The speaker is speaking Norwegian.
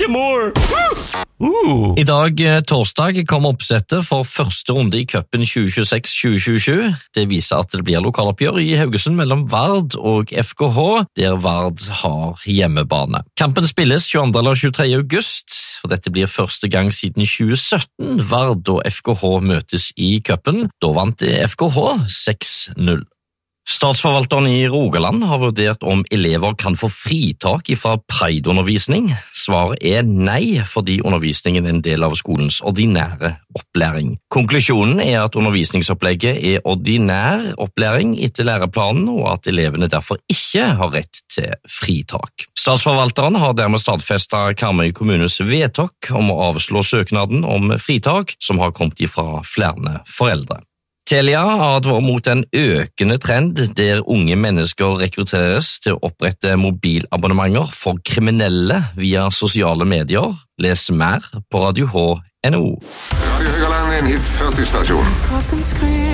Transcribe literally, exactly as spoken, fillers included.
ikke more! Uh. I dag, torsdag, kom oppsettet for første runde i cupen tjue tjueseks tjue tjuesju. Det viser at det blir lokaloppgjør i Haugesund mellom Vard og F K H, der Vard har hjemmebane. Kampen spilles tjueandre eller tjuetredje august, og dette blir første gang siden tjue sytten Vard og F K H møtes i cupen. Da vant F K H seks null. Statsforvalteren i Rogaland har vurdert om elever kan få fritak fra Pride-undervisning. Svaret er nei, fordi undervisningen er en del av skolens ordinære opplæring. Konklusjonen er at undervisningsopplegget er ordinær opplæring etter læreplanen, og at elevene derfor ikke har rett til fritak. Statsforvalteren har dermed stadfestet Karmøy kommunes vedtak om å avslå søknaden om fritak, som har kommet fra flere foreldre. Telia har advart mot en økende trend der unge mennesker rekrutteres til å opprette mobilabonnementer for kriminelle via sosiale medier. Les mer på radio h punktum n o. Radio Høgaland er en hit førti stasjon.